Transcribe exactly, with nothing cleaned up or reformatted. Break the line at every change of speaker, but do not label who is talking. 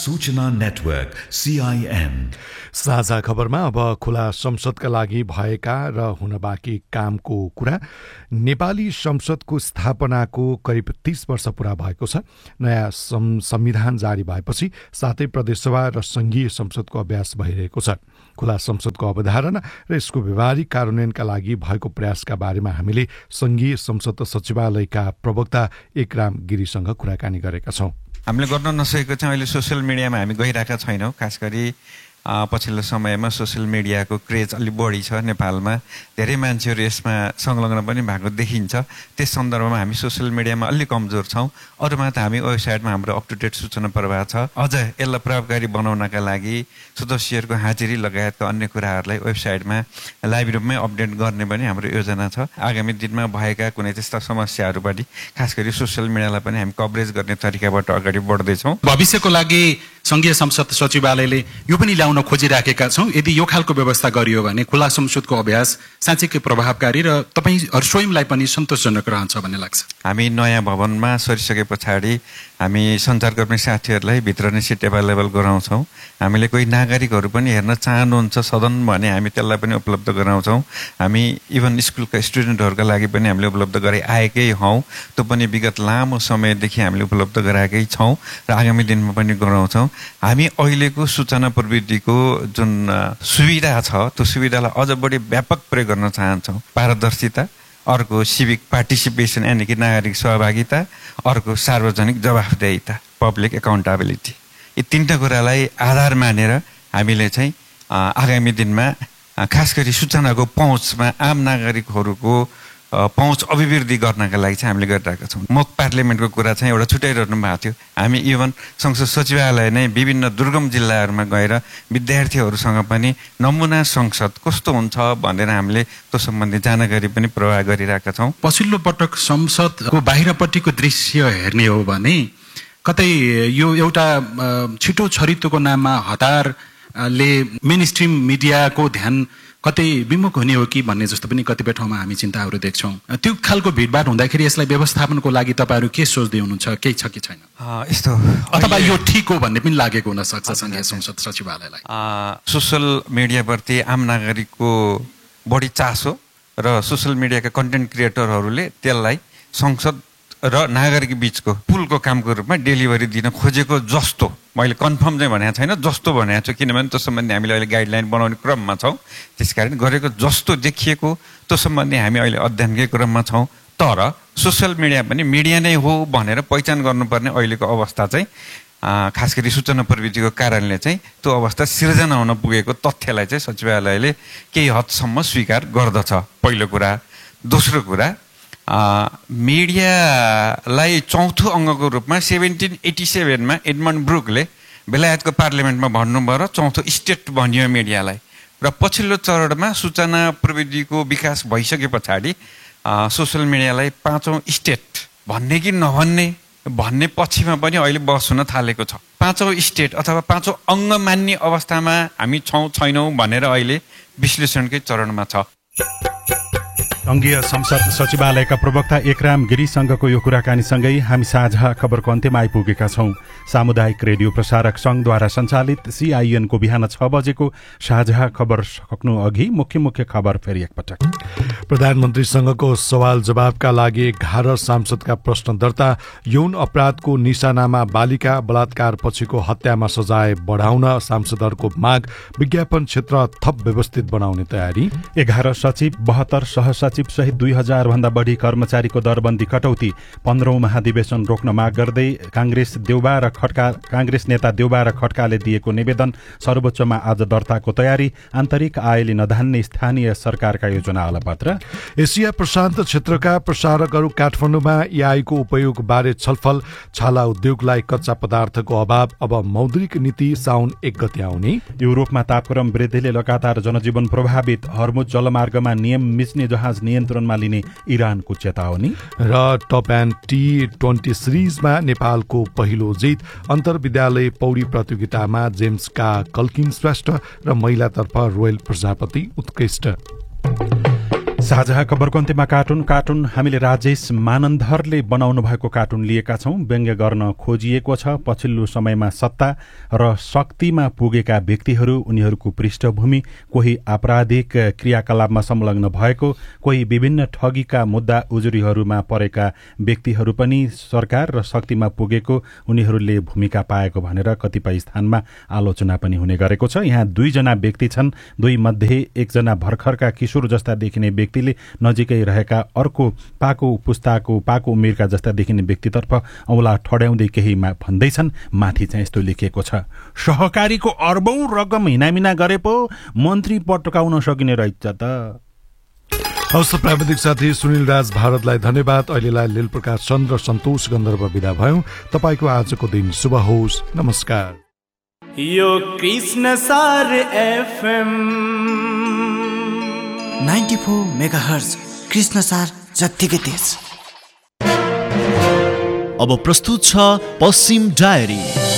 सूचना network CIN.
साझा खबरमा अब खुला संसदका लागि भएका र हुन बाँकी कामको कुरा। नेपाली संसदको स्थापनाको करिब तीस वर्ष पूरा भएको छ। नयाँ संविधान जारी भएपछि सातै प्रदेशसभा र संघीय संसदको अभ्यास भइरहेको छ। खुला संसदको अवधारणा र यसको व्यवहारिक कार्यान्वयनका लागि भएको प्रयासका बारेमा हामीले संघीय संसद सचिवालयका प्रवक्ता एकराम गिरीसँग कुराकानी गरेका छौं।
हामीले गर्न नसकेको चाहिँ अहिले सोसियल मिडियामा हामी गइरहेका छैनौँ। खास गरी पछिल्लो समयमा सोसियल मिडियाको क्रेज अलि बढी छ नेपालमा। धेरै मान्छेहरू यसमा संलग्न पनि भएको देखिन्छ। त्यस सन्दर्भमा हामी सोसियल मिडियामा अलि कमजोर छौँ। अरूमा त हामी वेबसाइटमा हाम्रो अप टु डेट सूचना प्रवाह छ। अझ यसलाई प्रभावकारी बनाउनका लागि सदस्यहरूको हाजिरी लगायतका अन्य कुराहरूलाई वेबसाइटमा लाइभ रूपमै अपडेट गर्ने पनि हाम्रो योजना छ। आगामी दिनमा भएका कुनै त्यस्ता समस्याहरू पनि खास गरी सोसियल मिडियालाई पनि हामी कभरेज गर्ने तरिकाबाट अगाडि बढ्दैछौँ।
भविष्यको लागि संघीय संसद सचिवालयले यो पनि ल्याउन खोजिराखेका छौँ। यदि यो खालको व्यवस्था गरियो भने खुला संसदको अभ्यास साँच्चै प्रभावकारी र तपाईँ स्वयंलाई पनि सन्तोषजनक रहन्छ भन्ने लाग्छ।
हामी नयाँ भवनमा सरिसके पछाडि हामी सञ्चारकर्मी साथीहरूलाई भित्र नै सिट एभाइलेबल गराउँछौँ। हामीले कोही नागरिकहरू पनि हेर्न चाहनुहुन्छ सदन भने हामी त्यसलाई पनि उपलब्ध गराउँछौँ। हामी इभन स्कुलका स्टुडेन्टहरूका लागि पनि हामीले उपलब्ध गराइ आएकै हौँ। त्यो पनि विगत लामो समयदेखि हामीले उपलब्ध गराएकै छौँ र आगामी दिनमा पनि गराउँछौँ। हामी अहिलेको सूचना प्रविधिको जुन सुविधा छ त्यो सुविधालाई अझ बढी व्यापक प्रयोग गर्न चाहन्छौँ। पारदर्शिता, अर्को सिभिक पार्टिसिपेसन यानि कि नागरिक सहभागिता, अर्को सार्वजनिक जवाफदेहिता पब्लिक एकाउन्टेबिलिटी। यी तीनटा कुरालाई आधार मानेर हामीले चाहिँ आगामी दिनमा खास गरी सूचनाको पहुँचमा आम नागरिकहरूको पहुँच अभिवृद्धि गर्नका लागि चाहिँ हामीले गरिरहेका छौँ। मोक पार्लियामेन्टको कुरा चाहिँ एउटा छुट्याइरहनु भएको थियो। हामी इभन संसद सचिवालय नै विभिन्न दुर्गम जिल्लाहरूमा गएर विद्यार्थीहरूसँग पनि नमुना संसद कस्तो हुन्छ भनेर हामीले त्यो सम्बन्धी जानकारी पनि प्रवाह गरिरहेका छौँ।
पछिल्लो पटक संसदको बाहिरपट्टिको दृश्य हेर्ने हो भने कतै यो एउटा छिटो छरितोको नाममा हतारले मेन स्ट्रिम मिडियाको ध्यान कतै विमुख हुने हो कि भन्ने जस्तो पनि कतिपय ठाउँमा हामी चिन्ताहरू देख्छौँ। त्यो खालको भिडभाड हुँदाखेरि यसलाई व्यवस्थापनको लागि तपाईँहरू के सोच्दै हुनुहुन्छ? केही छ कि छैन
यस्तो,
अथवा यो ठिक हो भन्ने पनि लागेको हुनसक्छ संघीय संसद सचिवालयलाई?
सोसल मिडियाप्रति आम नागरिकको बढी चासो र सोसल मिडियाका कन्टेन्ट क्रिएटरहरूले त्यसलाई संसद र नागरिक बीचको पुलको कामको रूपमा डेलिभरी दिन खोजेको जस्तो मैले कन्फर्म चाहिँ भनेको छैन, जस्तो भनेको छु। किनभने त्यो सम्बन्धी हामीले अहिले गाइडलाइन बनाउने क्रममा छौँ। त्यसकारण गरेको जस्तो देखिएको त्यो सम्बन्धी हामी अहिले अध्ययनकै क्रममा छौँ। तर सोसियल मिडिया पनि मिडिया नै हो भनेर पहिचान गर्नुपर्ने अहिलेको अवस्था चाहिँ खास गरी सूचना प्रविधिको कारणले चाहिँ त्यो अवस्था सिर्जना हुन पुगेको तथ्यलाई चाहिँ सचिवालयले केही हदसम्म स्वीकार गर्दछ। पहिलो कुरा। दोस्रो कुरा, मिडियालाई चौथो अङ्गको रूपमा सेभेन्टिन एटी सेभेनमा एडमन्ड ब्रुकले बेलायतको पार्लियामेन्टमा भन्नुभयो र चौथो स्टेट भनियो मिडियालाई। र पछिल्लो चरणमा सूचना प्रविधिको विकास भइसके पछाडि सोसियल मिडियालाई पाँचौँ स्टेट भन्ने कि नभन्ने भन्ने पछिमा पनि अहिले बहस हुन थालेको छ। पाँचौँ स्टेट अथवा पाँचौँ अङ्ग मान्ने अवस्थामा हामी छौँ छैनौँ भनेर अहिले विश्लेषणकै चरणमा छ।
संघीय संसद सचिवालयका प्रवक्ता एकराम गिरीसँगको यो कुराकानीसँगै हामी साझा खबरको अन्त्यमा आइपुगेका छौं। सामुदायिक रेडियो प्रसारक संघद्वारा सञ्चालित सीआईएनको बिहान छ बजेको साझा खबर सक्नु अघि मुख्य मुख्य खबर फेरि एकपटक।
प्रधानमन्त्रीसँगको सवाल जवाबका लागि एघार सांसदका प्रश्न दर्ता। यौन अपराधको निशानामा बालिका बलात्कार पछिको हत्यामा सजाय बढाउन सांसदहरूको माग। विज्ञापन क्षेत्र थप व्यवस्थित बनाउने तयारी।
एघार सचिव बहत्तर सहसचिव सहित दुई हजार भन्दा बढ़ी कर्मचारीको दरबन्दी कटौती। पन्ध्रौं महाधिवेशन रोक्न माग गर्दै कांग्रेस देउबा र खड्का कांग्रेस नेता देउबा र खड्काले दिएको निवेदन सर्वोच्चमा आज दर्ताको तयारी। आन्तरिक आयले नधान्ने स्थानीय सरकारका योजना अलपत्र।
एसिया प्रशान्त क्षेत्रका प्रसारकहरू काठमाडौँमा एआईको उपयोग बारे छलफल। छाला उद्योगलाई कच्चा पदार्थको अभाव। अब मौद्रिक नीति साउन एक गते आउने।
युरोपमा तापक्रम वृद्धिले लगातार जनजीवन प्रभावित। हर्मुज जलमार्गमा नियम मिच्ने जहाज नियन्त्रणमा लिने इरानको चेतावनी।
र टप एन्ड टी ट्वेन्टी सिरिजमा नेपालको पहिलो जित। अन्तर्विद्यालय पौडी प्रतियोगितामा जेम्सका कल्किन श्रेष्ठ र महिलातर्फ रोयल प्रजापति उत्कृष्ट।
साझा खबरको अन्त्यमा कार्टुन कार्टुन हामीले राजेश मानन्धरले बनाउनु भएको कार्टुन लिएका छौं। व्यङ्ग्य गर्न खोजिएको छ पछिल्लो समयमा सत्ता र शक्तिमा पुगेका व्यक्तिहरू, उनीहरूको पृष्ठभूमि, कोही आपराधिक क्रियाकलापमा संलग्न भएको, कोही विभिन्न ठगीका मुद्दा उजुरीहरूमा परेका व्यक्तिहरू पनि सरकार र शक्तिमा पुगेको उनीहरूले भूमिका पाएको भनेर कतिपय स्थानमा आलोचना पनि हुने गरेको छ। यहाँ दुईजना व्यक्ति छन्, दुई मध्ये एकजना भर्खरका किशोर जस्ता देखिने व्यक्तिले नजिकै रहेका अर्को पाको पुस्ताको पाको उमेरका जस्ता देखिने व्यक्तितर्फ औँला ठड्याउँदै केही भन्दैछन्। माथि चाहिँ यस्तो लेखिएको छ, सहकारीको अर्बौं रकम हिनामिना गरे पो मन्त्री पटकाउन सकिने रहेछ त।
हवस्, प्राविधिक साथी सुनिल राज भारतलाई धन्यवाद। अहिलेलाई लील प्रकाश चन्द्र सन्तोष गन्धर्व विदा भयौं। तपाईको आजको दिन शुभ होस्। नमस्कार।
यो कृष्ण सार FM
ninety four megahertz Krishna सार जत्तिकै तेज।
अब प्रस्तुत छ पश्चिम डायरी।